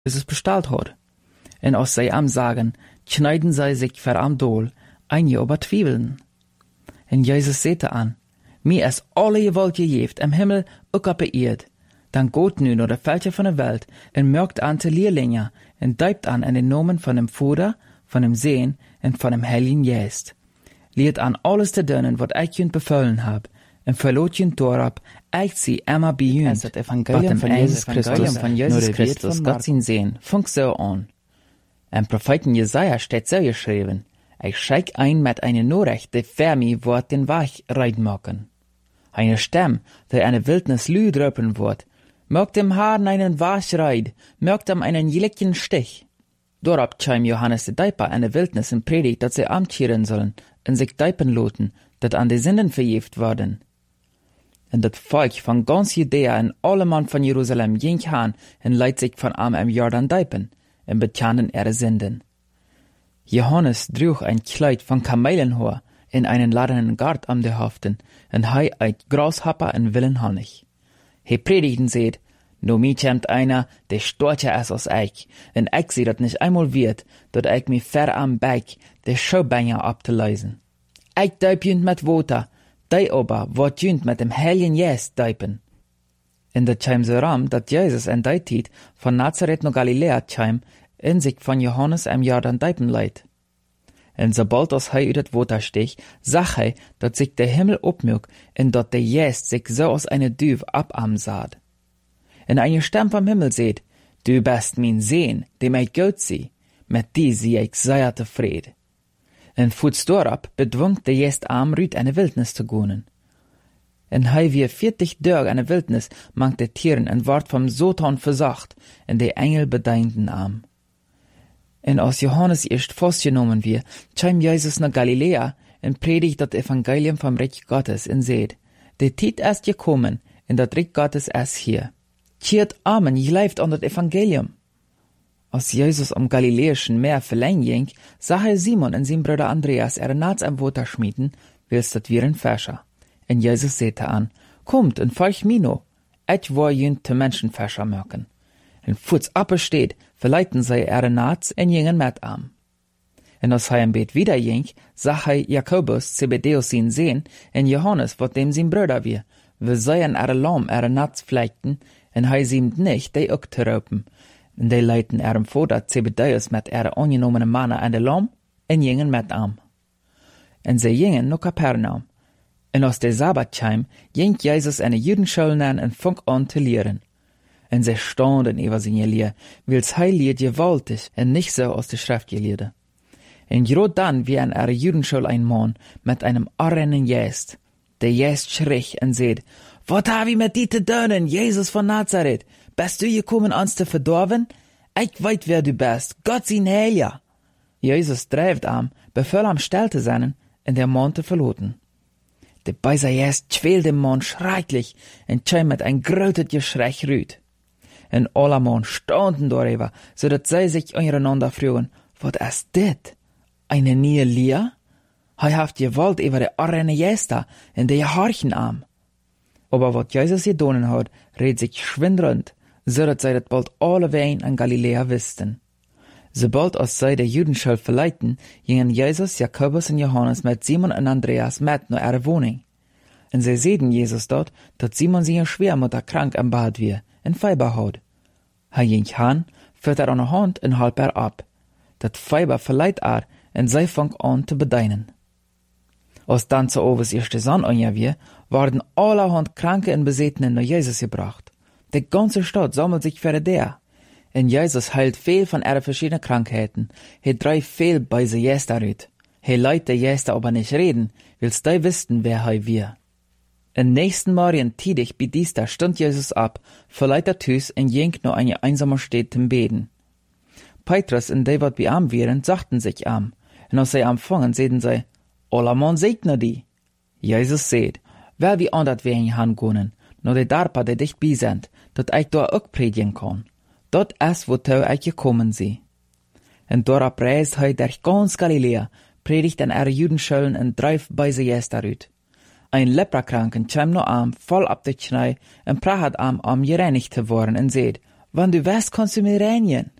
Jesus bestellt hat. En als zij am sagen, schneiden zij sich ver am Dool, ein je ober Twiebeln. En Jesus sagte an, mir ist alle Gewalt gegeven, im Himmel ook op de Erd. Dan geht nu naar de Völker van de Welt en merkt aan te Leerlinge en deupt an in den Namen von dem Vater, von dem Sohn en von dem Heiligen Geist. Leert an alles te doen wat ik junt bevolen heb en verloot junt daarop, ik zie immer bij junt. Het Evangelium van Jezus Christus, Gott zijn Sohn, funkt so an. Im Propheten Jesaja steht so geschrieben, ich scheik ein mit einer Nachricht, die für mich wird den Weg rein machen. Eine Stimme, die eine Wildnis lüd röpen wird, mögt dem Haaren einen Weg rein, mögt ihm einen jeligen Stich. Dorab scheim Johannes de Deiper eine Wildnis in Predigt, dass sie amtieren sollen und sich deipen loten, dat an die Sünden verjeft worden. Und das Volk von ganz Judäa und alle Mann von Jerusalem ging han und leit sich von am im Jordan deipen, und bekannten ihre Sünden. Johannes trug ein Kleid von Kamelenhaar in einen ladenen Gart am de Haften, und hei eit Grashopper en Willenhonig. He predigten seht, no mi kämt einer, der storcher es als eich, en ich seh dat nicht einmal wird, dat ich mi ver am Beig, der Schaubenger abzuleisen. Ich deip jünt mit Water, dei aber wird jünt mit dem Heiligen Geist deipen. In der Chaim so ram, dat Jesus en dei Tiet von Nazareth no Galiläa chaim, in sich von Johannes am Jordan deipen leit. En sobald als hei uit het Water stich, zag hij dat sich der Himmel opmüg en dat der Geist sich so aus eine Düv abam saad. En eine Stimme vom Himmel seht, du bist mein Sohn, dem ich gut sie, mit die sie ich sehr tevreden. En voets dorab bedwongt der Geist am rüt eine Wildnis zu gonen. En hei wie 40 Dörg eine Wildnis mangt der Tieren en ward vom Satan versacht, en der Engel bedeinten am. En als Johannes erst festgenommen wir, scheim Jesus nach Galiläa en predigt das Evangelium vom Reich Gottes en seht, der Tiet ist gekommen, en dat Reich Gottes ist hier. Cheert Amen, je leeft an das Evangelium. Als Jesus am Galiläischen Meer verläng ging, sah er Simon und sein Bruder Andreas Nats am Water schmieden, willst dat wir ein Fäscher. En Jesus sagte an, kommt und folgt mir no, ich will jünt te Menschenfäscher möken. En voets appe steht, verleiten sie Nats en jingen mit am. En als er im Bett wieder ging, sah er Jakobus, Zebedeus sein Sohn, en Johannes, wat dem sein Bruder wir seien Lamm Nats pflegten, en hij siemt nicht, die ook te raupen. En die leiten Vater Zebedeus mit angenommene Mannen an de Lamm, en jingen mit am. En sie jingen no Kapernaum. En aus der Sabbat scheim, ging Jesus eine Judenschule an en fang an te lehren. En sie standen über seine Lehr, wils hij leert gewaltig en nicht so aus der Schrift gelehrte. En grad dann wie an Judenschule ein Mann mit einem arrenen Geist. Der Geist schrie en seht, wat hab ich mit die te doen, Jesus von Nazareth? Bist du gekommen, uns zu verdorven? Ich weet wer du bist, Gott sein Heiler. Jesus dreift am, befahl am still zu sein, en der Mann zu verloten. Der beiser Geist schwelt dem Mann schrecklich, en scheim mit ein grötet Geschrei rüht. En alle Mann standen darüber, so dat sie sich untereinander fragen, wat ist dit? Eine neue Lehr? Hij haft Gewalt über de arrene Geister en de Harchen am. Aber wat Jesus gedonen hat, red sich schwind rund, so dat sie dat bald alle wein an Galiläa wisten. Sobald als sie der Judenschule verleiten, gingen Jesus, Jakobus und Johannes mit Simon und Andreas mit nach ihrer Wohnung. Und sie sehen Jesus dort, dat Simon seine Schwiegermutter krank am Bad wir, en Fieber hat. Hij ging han, führt an der Hand en halb ab. Dat Fieber verleiht en sie fang an zu bedeinen. Als dann zu Oves erste Sonne anja wir, waren allerhand Kranke und Besetenen nach Jesus gebracht. Die ganze Stadt sammelt sich für der. En Jesus heilt viel von ihre verschiedenen Krankheiten. He treibt viel bei se Jester ut. He leit de Jester aber nicht reden, willst du wissen, wer hei wir. En nächsten Morgen tidig bei Dienstag stund Jesus ab, verleiht er Tüs en ging nur eine einsame Stadt zum Beten. Petrus und die, wat bei am wären, sagten sich am. Und als sie empfangen, sehen sie, Alla man segne die. Jesus seht, wer wie andert wir in han gonen, no de darpa de dicht bi sind, dat ich da ook predigen kann. Dat is wozu ich gekommen sie. En dora reist hij durch ganz Galiläa, predigt an Judenschulen en dreift bei se Jester ut. Ein Leprakranken cham no am, voll ab de Schnei, en prahat am gereinigt te worden en seht, Wann du wärst, kannst du mir reinigen.